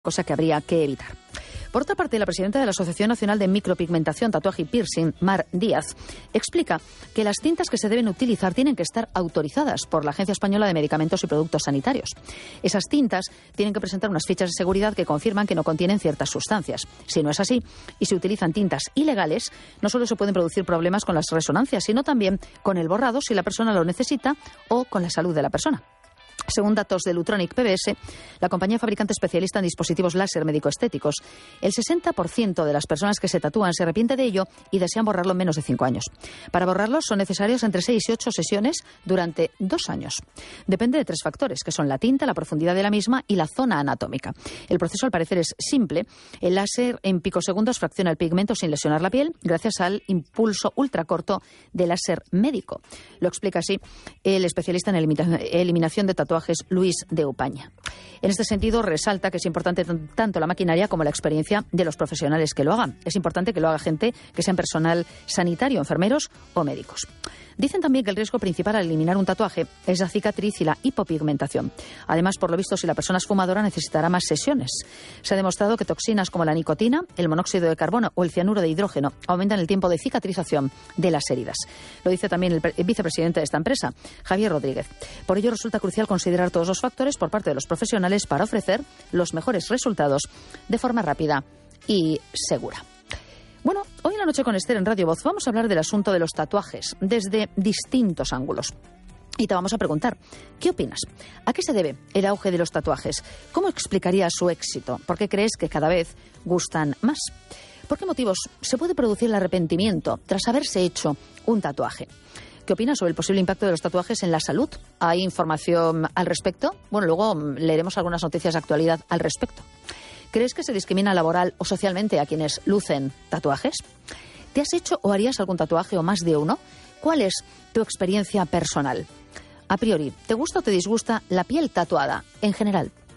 cosa que habría que evitar. Por otra parte, la presidenta de la Asociación Nacional de Micropigmentación, Tatuaje y Piercing, Mar Díaz, explica que las tintas que se deben utilizar tienen que estar autorizadas por la Agencia Española de Medicamentos y Productos Sanitarios. Esas tintas tienen que presentar unas fichas de seguridad que confirman que no contienen ciertas sustancias. Si no es así, y se utilizan tintas ilegales, no solo se pueden producir problemas con las resonancias, sino también con el borrado si la persona lo necesita o con la salud de la persona. Según datos de Lutronic PBS, la compañía fabricante especialista en dispositivos láser médico-estéticos, el 60% de las personas que se tatúan se arrepiente de ello y desean borrarlo en menos de 5 años. Para borrarlo son necesarias entre 6 y 8 sesiones durante 2 años. Depende de 3 factores, que son la tinta, la profundidad de la misma y la zona anatómica. El proceso al parecer es simple. El láser en picosegundos fracciona el pigmento sin lesionar la piel gracias al impulso ultracorto de láser médico. Lo explica así el especialista en eliminación de tatuajes Luis de Upaña. En este sentido, resalta que es importante tanto la maquinaria como la experiencia de los profesionales que lo hagan. Es importante que lo haga gente que sea personal sanitario, enfermeros o médicos. Dicen también que el riesgo principal al eliminar un tatuaje es la cicatriz y la hipopigmentación. Además, por lo visto, si la persona es fumadora, necesitará más sesiones. Se ha demostrado que toxinas como la nicotina, el monóxido de carbono o el cianuro de hidrógeno aumentan el tiempo de cicatrización de las heridas. Lo dice también el vicepresidente de esta empresa, Javier Rodríguez. Por ello, resulta crucial considerar todos los factores por parte de los profesionales para ofrecer los mejores resultados de forma rápida y segura. Bueno, hoy en La Noche con Esther en Radio Voz vamos a hablar del asunto de los tatuajes desde distintos ángulos. Y te vamos a preguntar, ¿qué opinas? ¿A qué se debe el auge de los tatuajes? ¿Cómo explicarías su éxito? ¿Por qué crees que cada vez gustan más? ¿Por qué motivos se puede producir el arrepentimiento tras haberse hecho un tatuaje? ¿Qué opinas sobre el posible impacto de los tatuajes en la salud? ¿Hay información al respecto? Bueno, luego leeremos algunas noticias de actualidad al respecto. ¿Crees que se discrimina laboral o socialmente a quienes lucen tatuajes? ¿Te has hecho o harías algún tatuaje o más de uno? ¿Cuál es tu experiencia personal? A priori, ¿te gusta o te disgusta la piel tatuada en general?